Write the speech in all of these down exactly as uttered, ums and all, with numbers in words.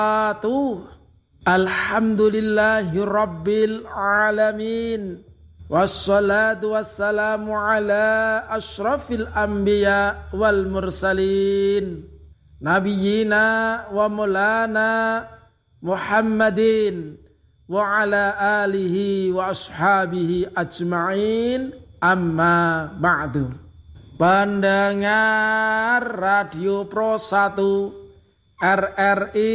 Alhamdulillahi Rabbil Alamin. Wassalatu wassalamu ala ashrafil anbiya wal mursalin. Nabiyyina wa maulana Muhammadin wa ala alihi wa ashabihi ajma'in. Amma ba'du. Pendengar Radio Pro satu R R I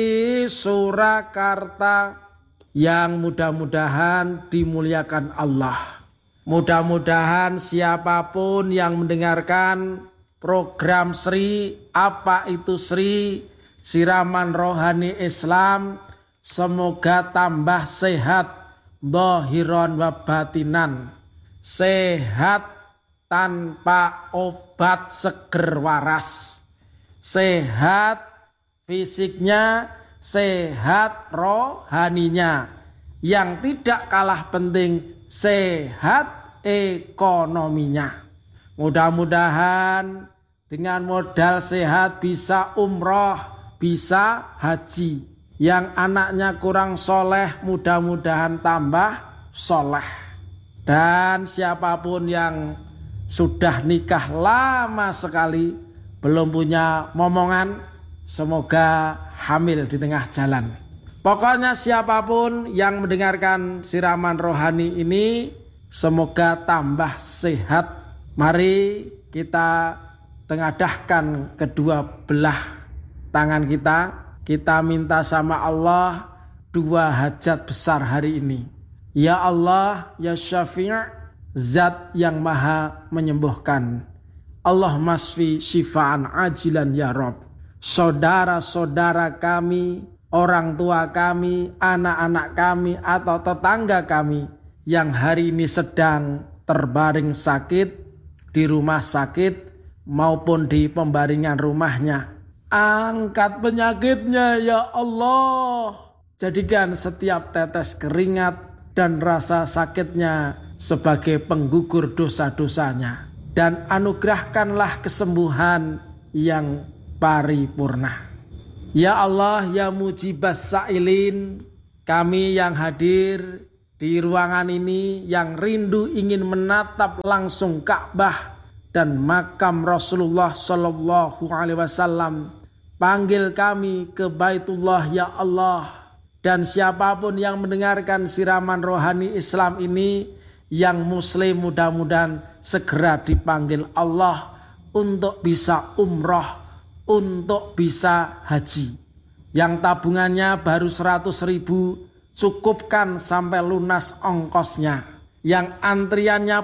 Surakarta yang mudah-mudahan dimuliakan Allah. Mudah-mudahan siapapun yang mendengarkan program Sri, apa itu Sri, Siraman Rohani Islam, semoga tambah sehat dhahiran wa batinan, sehat tanpa obat, seger waras, sehat fisiknya, sehat rohaninya, yang tidak kalah penting sehat ekonominya. Mudah-mudahan dengan modal sehat bisa umroh, bisa haji. Yang anaknya kurang soleh mudah-mudahan tambah soleh. Dan siapapun yang sudah nikah lama sekali belum punya momongan, semoga hamil di tengah jalan. Pokoknya siapapun yang mendengarkan siraman rohani ini, semoga tambah sehat. Mari kita tengadahkan kedua belah tangan kita. Kita minta sama Allah dua hajat besar hari ini. Ya Allah, ya Syafi', Zat yang maha menyembuhkan. Allahumma shfi syifaan ajilan ya Rabb. Saudara-saudara kami, orang tua kami, anak-anak kami, atau tetangga kami yang hari ini sedang terbaring sakit di rumah sakit maupun di pembaringan rumahnya, angkat penyakitnya ya Allah. Jadikan setiap tetes keringat dan rasa sakitnya sebagai penggugur dosa-dosanya, dan anugerahkanlah kesembuhan yang paripurna. Ya Allah, ya mujibas sa'ilin, kami yang hadir di ruangan ini yang rindu ingin menatap langsung Ka'bah dan makam Rasulullah Sallallahu Alaihi Wasallam, panggil kami ke Baitullah ya Allah. Dan siapapun yang mendengarkan siraman rohani Islam ini, yang muslim mudah-mudahan segera dipanggil Allah untuk bisa umroh, untuk bisa haji. Yang tabungannya baru seratus ribu, cukupkan sampai lunas ongkosnya. Yang antriannya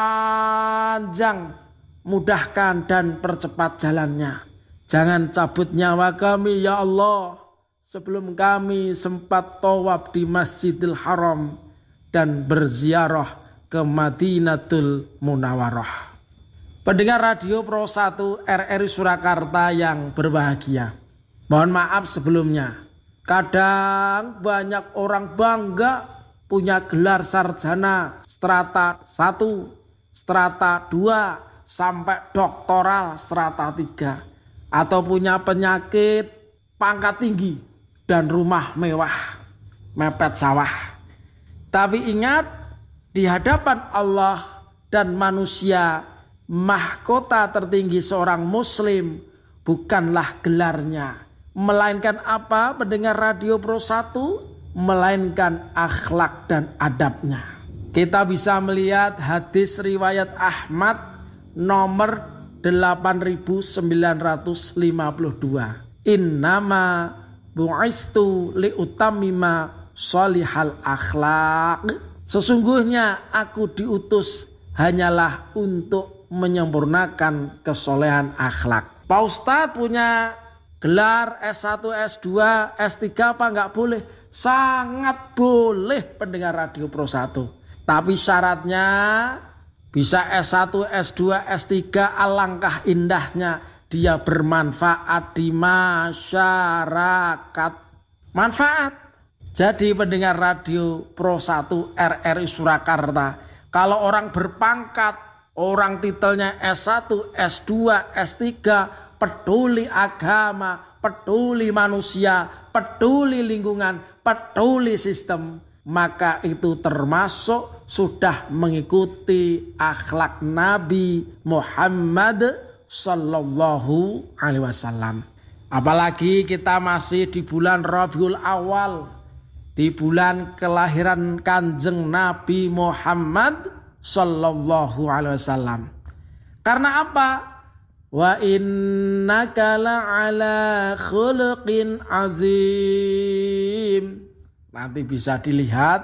panjang, mudahkan dan percepat jalannya. Jangan cabut nyawa kami ya Allah, sebelum kami sempat tawaf di Masjidil Haram dan berziarah ke Madinatul Munawwarah. Pendengar Radio Pro satu R R I Surakarta yang berbahagia, mohon maaf sebelumnya. Kadang banyak orang bangga punya gelar sarjana strata satu, strata dua, sampai doktoral strata tiga. Atau punya penyakit pangkat tinggi dan rumah mewah, mepet sawah. Tapi ingat, di hadapan Allah dan manusia, mahkota tertinggi seorang muslim bukanlah gelarnya, melainkan apa, pendengar Radio Pro satu? Melainkan akhlak dan adabnya. Kita bisa melihat hadis riwayat Ahmad nomor delapan ribu sembilan ratus lima puluh dua. Innama bu'istu liutammima sholihal akhlaq. Sesungguhnya aku diutus hanyalah untuk menyempurnakan kesolehan akhlak. Pak Ustadz punya gelar S satu, S dua, S tiga apa enggak boleh? Sangat boleh, pendengar Radio Pro satu. Tapi syaratnya bisa S satu, S dua, S tiga, alangkah indahnya dia bermanfaat di masyarakat. Manfaat. Jadi pendengar Radio Pro satu R R I Surakarta, kalau orang berpangkat, orang titelnya S satu, S dua, S tiga, peduli agama, peduli manusia, peduli lingkungan, peduli sistem, maka itu termasuk sudah mengikuti akhlak Nabi Muhammad sallallahu alaihi wasallam. Apalagi kita masih di bulan Rabiul Awal, di bulan kelahiran Kanjeng Nabi Muhammad sallallahu alaihi wasallam. Karena apa? Wa innaka la'ala khuluqin azim. Nanti bisa dilihat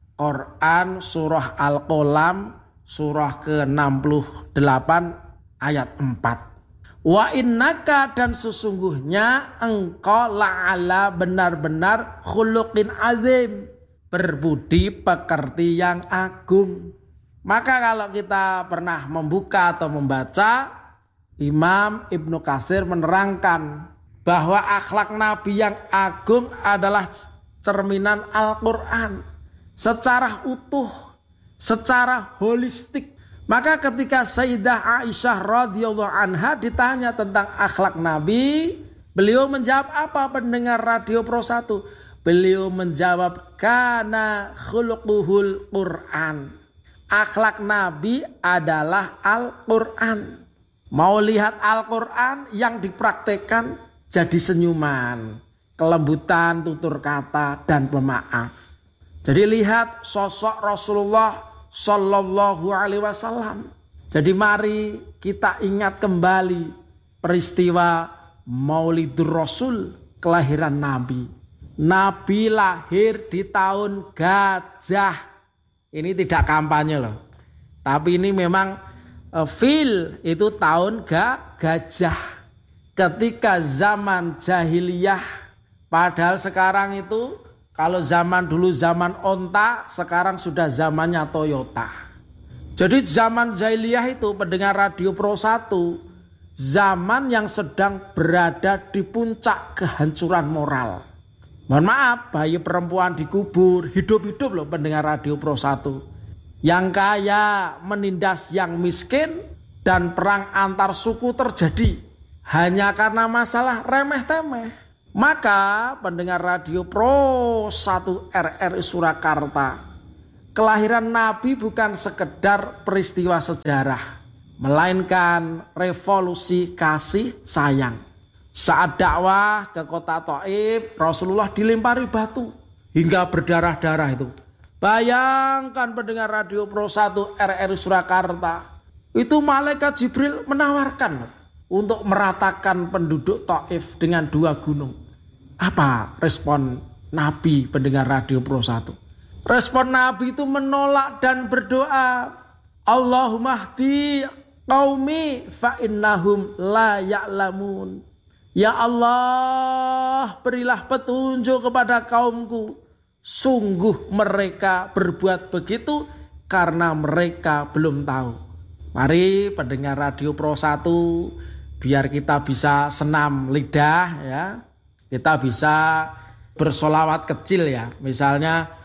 Quran surah Al-Qalam surah ke enam puluh delapan ayat empat. Wa innaka, dan sesungguhnya engkau la'ala benar-benar khuluqin azim, berbudi pekerti yang agung. Maka kalau kita pernah membuka atau membaca, Imam Ibnu Katsir menerangkan bahwa akhlak Nabi yang agung adalah cerminan Al-Quran secara utuh, secara holistik. Maka ketika Sayyidah Aisyah radhiyallahu anha ditanya tentang akhlak Nabi, beliau menjawab apa pendengar Radio Pro satu? Beliau menjawab, kana khuluquhul Quran. Akhlak Nabi adalah Al-Quran. Mau lihat Al-Quran yang dipraktekkan jadi senyuman, kelembutan tutur kata, dan pemaaf. Jadi lihat sosok Rasulullah sallallahu alaihi wasallam. Jadi mari kita ingat kembali peristiwa Maulidur Rasul, kelahiran Nabi. Nabi lahir di tahun gajah. Ini tidak kampanye loh. Tapi ini memang fil itu tahun ga, gajah. Ketika zaman jahiliyah, padahal sekarang itu kalau zaman dulu zaman onta, sekarang sudah zamannya Toyota. Jadi zaman jahiliyah itu pendengar Radio Pro satu, zaman yang sedang berada di puncak kehancuran moral. Mohon maaf, bayi perempuan dikubur, hidup-hidup loh pendengar Radio Pro satu. Yang kaya menindas yang miskin, dan perang antar suku terjadi hanya karena masalah remeh-temeh. Maka pendengar Radio Pro satu R R I Surakarta, kelahiran Nabi bukan sekedar peristiwa sejarah, melainkan revolusi kasih sayang. Saat dakwah ke kota Thaif, Rasulullah dilempari batu hingga berdarah-darah itu. Bayangkan pendengar Radio Pro satu R R I Surakarta, itu malaikat Jibril menawarkan untuk meratakan penduduk Thaif dengan dua gunung. Apa respon Nabi pendengar Radio Pro satu? Respon Nabi itu menolak dan berdoa, Allahumma hdi qaumi fa innahum la ya'lamun. Ya Allah, berilah petunjuk kepada kaumku. Sungguh mereka berbuat begitu karena mereka belum tahu. Mari pendengar Radio Pro satu, biar kita bisa senam lidah ya. Kita bisa bersolawat kecil ya. Misalnya